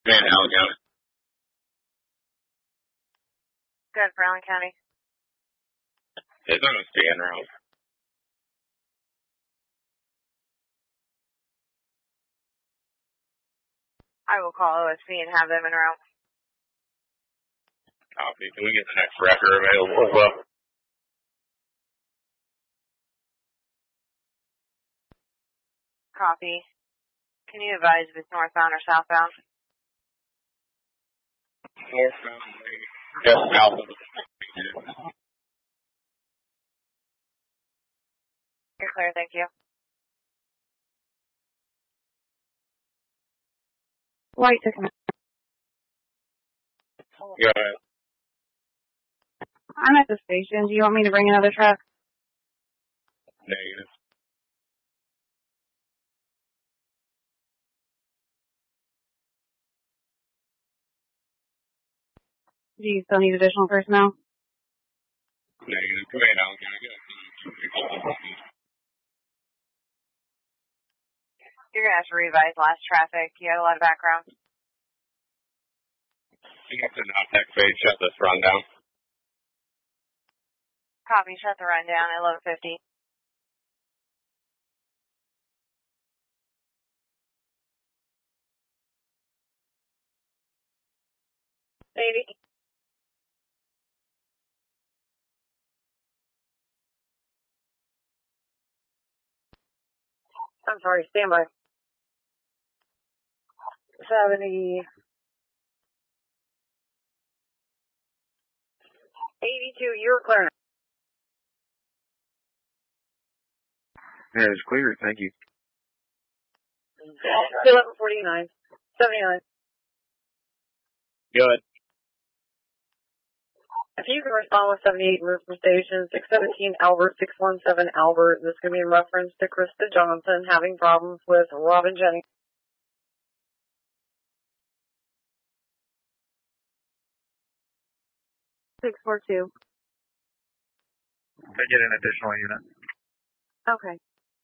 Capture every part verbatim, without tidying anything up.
Man, Allen County. Good for Allen County. It's on a stand route. I will call O S P and have them en route. Copy. Can we get the next wrecker available as well? Copy. Can you advise if it's northbound or southbound? Northbound. Just south of the You're clear, thank you. White to come. Go ahead. I'm at the station. Do you want me to bring another truck? Negative. Do you still need additional personnel? Negative. Go ahead, Allen County. Go ahead. You're going to have to revise last traffic. You had a lot of background. You have to now text phase, shut this run down. Copy, shut the run down at eleven fifty. eighty. I'm sorry, stand by. seventy. eighty-two, you're clear. Yeah, it's clear. Thank you. eleven forty-nine. seventy-nine. Good. If you can respond with seventy-eight Movement Station, six seventeen Albert, six one seven Albert, this could be in reference to Krista Johnson having problems with Robin Jennings. six four two. They get an additional unit. Okay.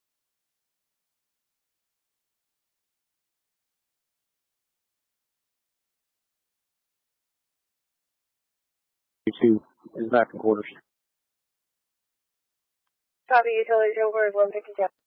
Two is back in quarters. Copy, utility over one fifty-seven.